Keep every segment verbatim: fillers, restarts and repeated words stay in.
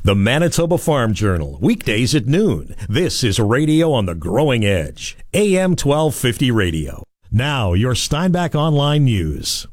The Manitoba Farm Journal, weekdays at noon. This is radio on the growing edge. A M twelve fifty radio. Now, your Steinbach Online News.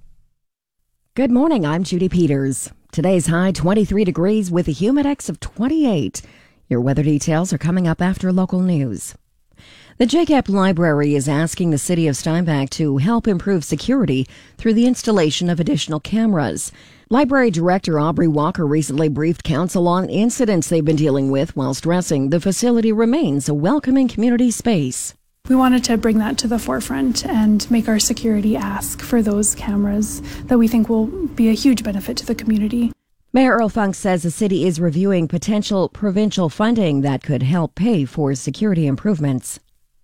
Good morning, I'm Judy Peters. Today's high twenty-three degrees with a humidex of twenty-eight. Your weather details are coming up after local news. The J C A P Library is asking the City of Steinbach to help improve security through the installation of additional cameras. Library Director Aubrey Walker recently briefed council on incidents they've been dealing with while stressing the facility remains a welcoming community space. We wanted to bring that to the forefront and make our security ask for those cameras that we think will be a huge benefit to the community. Mayor Earl Funk says the city is reviewing potential provincial funding that could help pay for security improvements.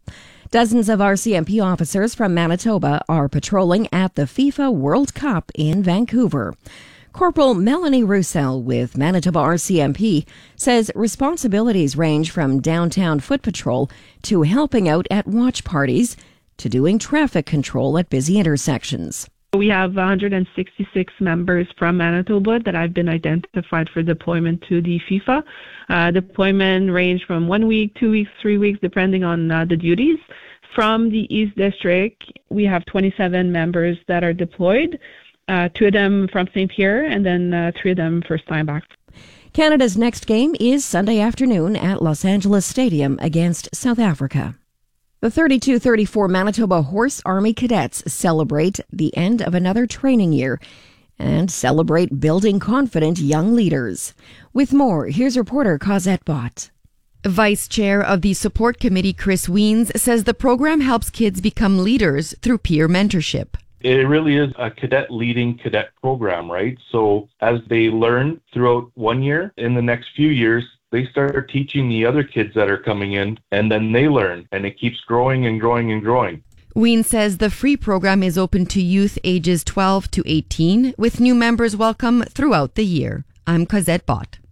Dozens of R C M P officers from Manitoba are patrolling at the FIFA World Cup in Vancouver. Corporal Melanie Roussel with Manitoba R C M P says responsibilities range from downtown foot patrol to helping out at watch parties to doing traffic control at busy intersections. We have one hundred sixty-six members from Manitoba that have been identified for deployment to the FIFA. Uh, deployment range from one week, two weeks, three weeks, depending on uh, the duties. From the East District, we have twenty-seven members that are deployed, uh, two of them from Saint Pierre, and then uh, three of them for Steinbach. Canada's next game is Sunday afternoon at Los Angeles Stadium against South Africa. The thirty-two thirty-four Manitoba Horse Army Cadets celebrate the end of another training year and celebrate building confident young leaders. With more, here's reporter Cosette Bott. Vice Chair of the Support Committee, Chris Wiens, says the program helps kids become leaders through peer mentorship. It really is a cadet leading cadet program, right? So as they learn throughout one year, in the next few years, they start teaching the other kids that are coming in, and then they learn, and it keeps growing and growing and growing. Wiens says the free program is open to youth ages twelve to eighteen, with new members welcome throughout the year. I'm Cosette Bott.